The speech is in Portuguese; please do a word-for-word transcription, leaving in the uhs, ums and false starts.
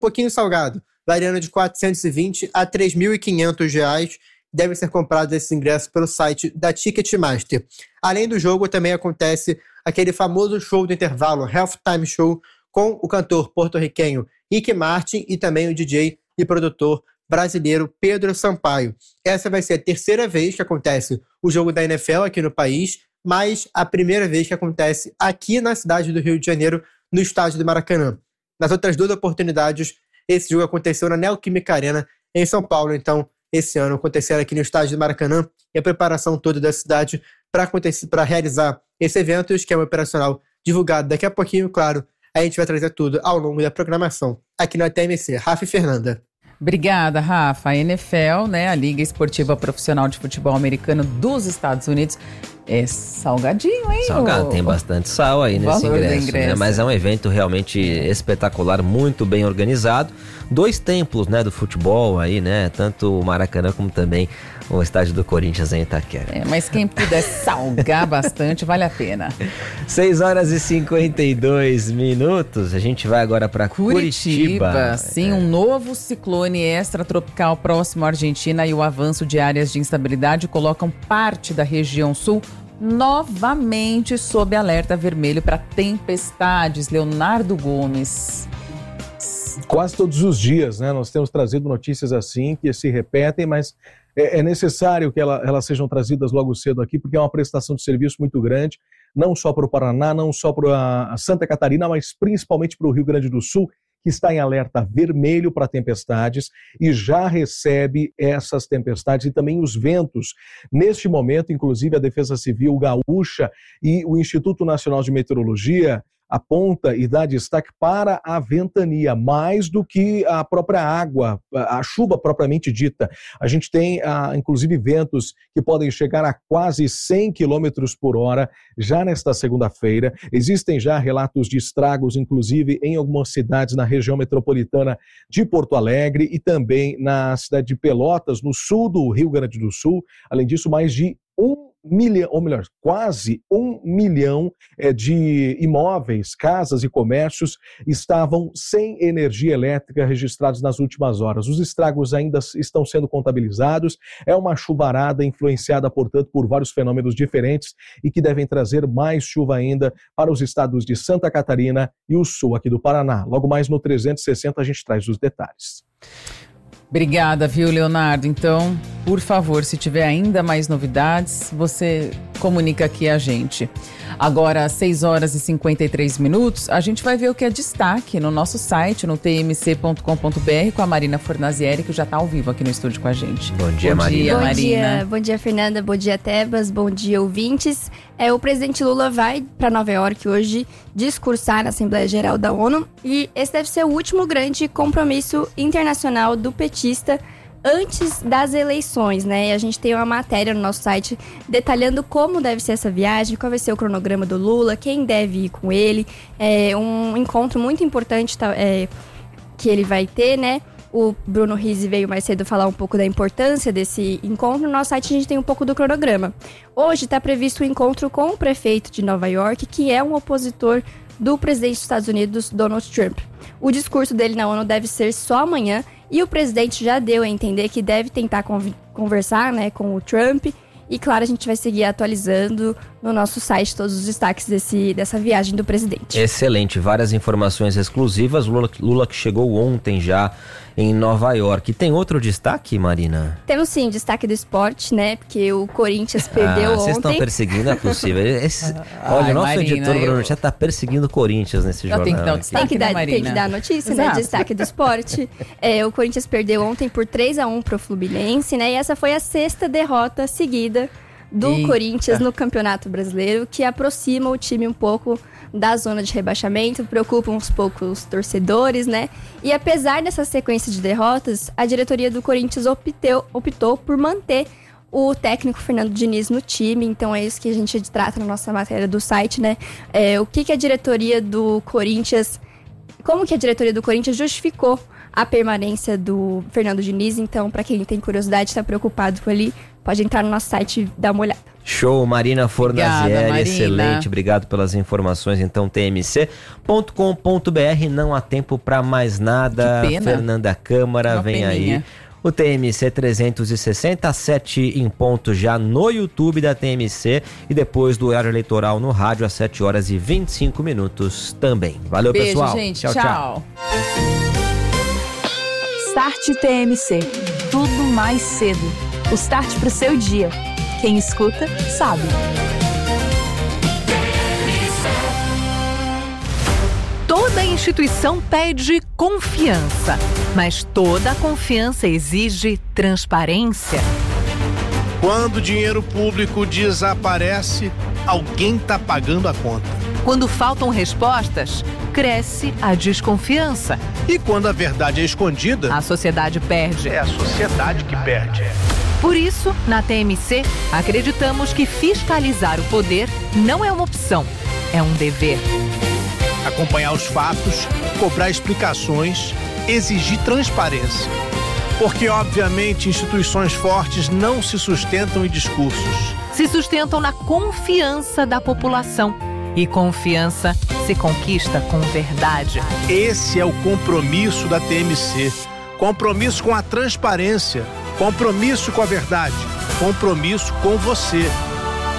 pouquinho salgado, variando de quatrocentos e vinte a três mil e quinhentos reais. Devem ser comprados esses ingressos pelo site da Ticketmaster. Além do jogo, também acontece aquele famoso show do intervalo, Halftime Show, com o cantor porto-riquenho Ricky Martin e também o D J e produtor brasileiro Pedro Sampaio. Essa vai ser a terceira vez que acontece o jogo da N F L aqui no país, mas a primeira vez que acontece aqui na cidade do Rio de Janeiro, no estádio do Maracanã. Nas outras duas oportunidades, esse jogo aconteceu na Neoquímica Arena, em São Paulo. Então, esse ano aconteceu aqui no estádio do Maracanã e a preparação toda da cidade para realizar esse evento, o esquema operacional divulgado daqui a pouquinho, claro. A gente vai trazer tudo ao longo da programação aqui na T M C. Rafa e Fernanda. Obrigada, Rafa. A N F L, né, a Liga Esportiva Profissional de Futebol Americano dos Estados Unidos, é salgadinho, hein? Salgado, o... tem bastante sal aí nesse ingresso, ingresso. Né? Mas é um evento realmente espetacular, muito bem organizado. Dois templos, né, do futebol aí, né? Tanto o Maracanã como também o estádio do Corinthians em Itaquera. É, mas quem puder salgar bastante, vale a pena. seis horas e cinquenta e dois minutos. A gente vai agora para Curitiba. Curitiba. Sim, é. Um novo ciclone extratropical próximo à Argentina e o avanço de áreas de instabilidade colocam parte da região sul novamente sob alerta vermelho para tempestades. Leonardo Gomes. Quase todos os dias, né? Nós temos trazido notícias assim que se repetem, mas é, é necessário que ela, elas sejam trazidas logo cedo aqui, porque é uma prestação de serviço muito grande, não só para o Paraná, não só para a Santa Catarina, mas principalmente para o Rio Grande do Sul, que está em alerta vermelho para tempestades e já recebe essas tempestades e também os ventos. Neste momento, inclusive, a Defesa Civil Gaúcha e o Instituto Nacional de Meteorologia aponta e dá destaque para a ventania, mais do que a própria água, a chuva propriamente dita. A gente tem, ah, inclusive, ventos que podem chegar a quase cem quilômetros por hora já nesta segunda-feira. Existem já relatos de estragos, inclusive, em algumas cidades na região metropolitana de Porto Alegre e também na cidade de Pelotas, no sul do Rio Grande do Sul. Além disso, mais de um milhão, ou melhor, quase um milhão é, de imóveis, casas e comércios estavam sem energia elétrica registrados nas últimas horas. Os estragos ainda estão sendo contabilizados. É uma chuvarada influenciada, portanto, por vários fenômenos diferentes e que devem trazer mais chuva ainda para os estados de Santa Catarina e o sul aqui do Paraná. Logo mais no trezentos e sessenta a gente traz os detalhes. Obrigada, viu, Leonardo? Então, por favor, se tiver ainda mais novidades, você comunica aqui a gente. Agora, às seis horas e cinquenta e três minutos, a gente vai ver o que é destaque no nosso site, no t m c ponto com ponto b r, com a Marina Fornazieri, que já está ao vivo aqui no estúdio com a gente. Bom dia, bom Marina. Dia, bom Marina. Dia, bom dia, Fernanda. Bom dia, Tebas. Bom dia, ouvintes. É, o presidente Lula vai para Nova York hoje discursar na Assembleia Geral da ONU e esse deve ser o último grande compromisso internacional do petista antes das eleições, né? E a gente tem uma matéria no nosso site detalhando como deve ser essa viagem, qual vai ser o cronograma do Lula, quem deve ir com ele. É um encontro muito importante tá, é, que ele vai ter, né? O Bruno Rizzi veio mais cedo falar um pouco da importância desse encontro. No nosso site a gente tem um pouco do cronograma. Hoje está previsto o um encontro com o prefeito de Nova York, que é um opositor do presidente dos Estados Unidos, Donald Trump. O discurso dele na ONU deve ser só amanhã e o presidente já deu a entender que deve tentar conversar, né, com o Trump. E claro, a gente vai seguir atualizando no nosso site todos os destaques desse, dessa viagem do presidente. Excelente, várias informações exclusivas. Lula, Lula que chegou ontem já em Nova York. Tem outro destaque, Marina? Temos sim, destaque do esporte, né? Porque o Corinthians perdeu ah, ontem. Vocês estão perseguindo, é possível. Esse, Ai, olha, o nosso Marina, editor eu... Bruno já está perseguindo o Corinthians nesse jornal. Tem que dar o destaque, tem que dar, né, tem que dar a notícia, Exato. né? Destaque do esporte. É, o Corinthians perdeu ontem por três a um pro Fluminense, né? E essa foi a sexta derrota seguida do Eita. Corinthians no Campeonato Brasileiro, que aproxima o time um pouco da zona de rebaixamento, preocupa uns poucos torcedores, né? E apesar dessa sequência de derrotas, a diretoria do Corinthians optou, optou por manter o técnico Fernando Diniz no time, então é isso que a gente trata na nossa matéria do site, né? É, o que, que a diretoria do Corinthians como que a diretoria do Corinthians justificou a permanência do Fernando Diniz. Então, para quem tem curiosidade, está preocupado com ele, pode entrar no nosso site e dar uma olhada. Show, Marina Fornazieri, excelente, obrigado pelas informações. Então, T M C ponto com ponto b r, não há tempo para mais nada. Fernanda Câmara, uma vem peninha. Aí. O T M C trezentos e sessenta, às sete em ponto já no YouTube da T M C e depois do horário eleitoral no rádio às sete horas e vinte e cinco minutos também. Valeu, beijo, pessoal. Gente, tchau, tchau. tchau. Start T M C. Tudo mais cedo. O start pro seu dia. Quem escuta, sabe. Toda instituição pede confiança, mas toda confiança exige transparência. Quando o dinheiro público desaparece, alguém está pagando a conta. Quando faltam respostas, cresce a desconfiança. E quando a verdade é escondida, a sociedade perde. É a sociedade que perde. Por isso, na T M C, acreditamos que fiscalizar o poder não é uma opção, é um dever. Acompanhar os fatos, cobrar explicações, exigir transparência. Porque, obviamente, instituições fortes não se sustentam em discursos. Se sustentam na confiança da população. E confiança se conquista com verdade. Esse é o compromisso da T M C. Compromisso com a transparência. Compromisso com a verdade. Compromisso com você.